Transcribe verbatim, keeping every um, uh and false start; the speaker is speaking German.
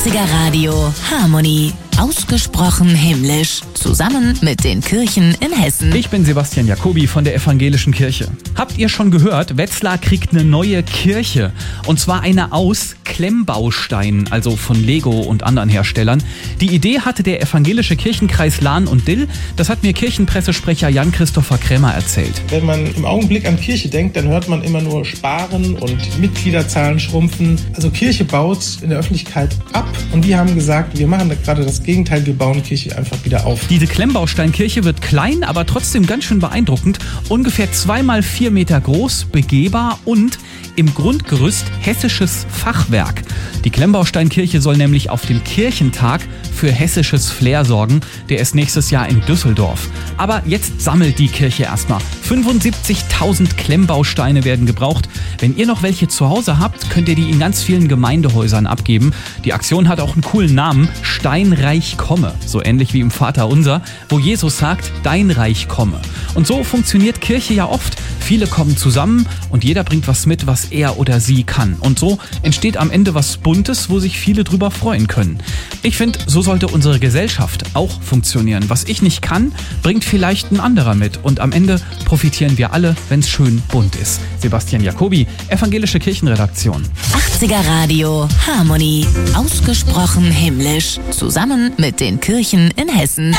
achtziger Radio Harmonie. Ausgesprochen himmlisch. Zusammen mit den Kirchen in Hessen. Ich bin Sebastian Jacobi von der Evangelischen Kirche. Habt ihr schon gehört? Wetzlar kriegt eine neue Kirche. Und zwar eine aus Klemmbausteinen, also von Lego und anderen Herstellern. Die Idee hatte der Evangelische Kirchenkreis Lahn und Dill. Das hat mir Kirchenpressesprecher Jan-Christopher Krämer erzählt. Wenn man im Augenblick an Kirche denkt, dann hört man immer nur Sparen und Mitgliederzahlen schrumpfen. Also Kirche baut in der Öffentlichkeit ab. Und wir haben gesagt, wir machen da gerade das Gegenteil, wir bauen Kirche einfach wieder auf. Diese Klemmbausteinkirche wird klein, aber trotzdem ganz schön beeindruckend. Ungefähr zwei mal vier Meter groß, begehbar und im Grundgerüst hessisches Fachwerk. Die Klemmbausteinkirche soll nämlich auf dem Kirchentag für hessisches Flair sorgen. Der ist nächstes Jahr in Düsseldorf. Aber jetzt sammelt die Kirche erstmal. fünfundsiebzigtausend Klemmbausteine werden gebraucht. Wenn ihr noch welche zu Hause habt, könnt ihr die in ganz vielen Gemeindehäusern abgeben. Die Aktion hat auch einen coolen Namen. Steinreich komme. So ähnlich wie im Vater Unser, wo Jesus sagt, dein Reich komme. Und so funktioniert Kirche ja oft. Viele kommen zusammen und jeder bringt was mit, was er oder sie kann. Und so entsteht am Ende was Buntes, wo sich viele drüber freuen können. Ich finde, so sollte unsere Gesellschaft auch funktionieren. Was ich nicht kann, bringt vielleicht ein anderer mit. Und am Ende profitieren wir alle, wenn es schön bunt ist. Sebastian Jacobi, Evangelische Kirchenredaktion. achtziger Radio Harmonie. Ausgesprochen himmlisch. Zusammen mit den Kirchen in Hessen.